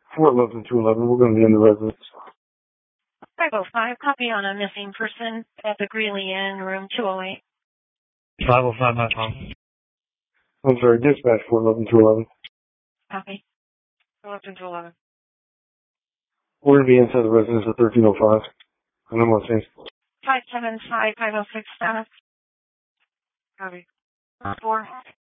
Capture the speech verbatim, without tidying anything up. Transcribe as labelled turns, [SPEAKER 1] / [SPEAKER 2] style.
[SPEAKER 1] four eleven, two eleven, we're going to be in the residence.
[SPEAKER 2] five oh five, copy on a missing person at the Greeley Inn, room two oh eight.
[SPEAKER 3] five oh five, my phone.
[SPEAKER 1] I'm sorry, dispatch four eleven, two eleven.
[SPEAKER 2] Copy. eleven to eleven.
[SPEAKER 1] We're going to be inside the residence at thirteen oh five. And I'm on scene.
[SPEAKER 2] five seven five, five oh six status. Copy. four.